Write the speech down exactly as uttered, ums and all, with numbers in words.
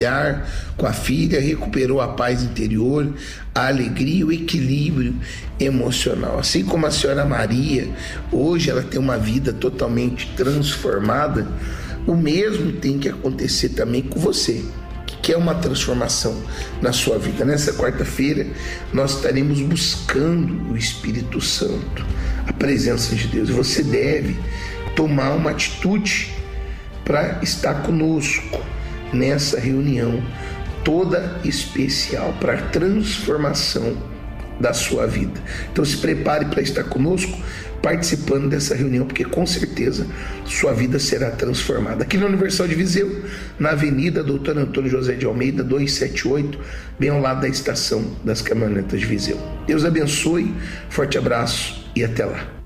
com a filha, recuperou a paz interior, a alegria, o equilíbrio emocional. Assim como a senhora Maria, hoje ela tem uma vida totalmente transformada, o mesmo tem que acontecer também com você, que quer uma transformação na sua vida. Nessa quarta-feira, nós estaremos buscando o Espírito Santo, a presença de Deus. Você deve tomar uma atitude para estar conosco nessa reunião toda especial para a transformação da sua vida. Então se prepare para estar conosco participando dessa reunião, porque com certeza sua vida será transformada. Aqui na Universal de Viseu, na Avenida Doutor Antônio José de Almeida, duzentos e setenta e oito, bem ao lado da estação das caminhonetas de Viseu. Deus abençoe, forte abraço e até lá.